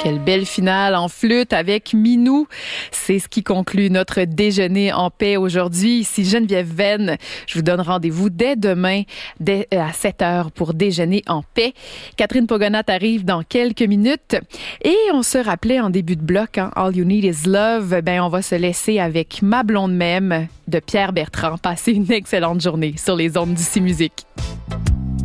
Quelle belle finale en flûte avec Minou. C'est ce qui conclut notre déjeuner en paix aujourd'hui. Ici Geneviève Venn. Je vous donne rendez-vous dès demain à 7h pour déjeuner en paix. Catherine Pogonat arrive dans quelques minutes. Et on se rappelait en début de bloc, All You Need Is Love. On va se laisser avec Ma blonde même de Pierre Bertrand. Passez une excellente journée sur les ondes d'Ici Musique.